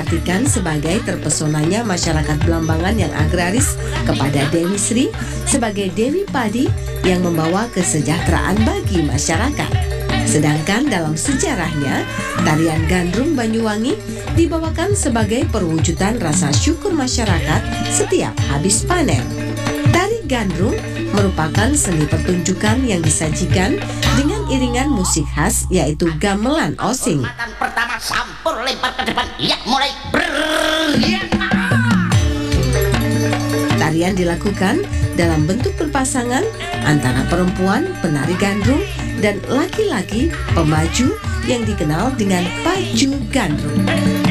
diartikan sebagai terpesonanya masyarakat Belambangan yang agraris kepada Dewi Sri sebagai Dewi Padi yang membawa kesejahteraan bagi masyarakat. Sedangkan dalam sejarahnya, tarian Gandrung Banyuwangi dibawakan sebagai perwujudan rasa syukur masyarakat setiap habis panen. Tari Gandrung merupakan seni pertunjukan yang disajikan dengan iringan musik khas yaitu gamelan osing. Pertama sampur lempar ke depan, ya mulai Tarian dilakukan dalam bentuk berpasangan antara perempuan penari gandrung dan laki-laki pemaju yang dikenal dengan Paju Gandrung.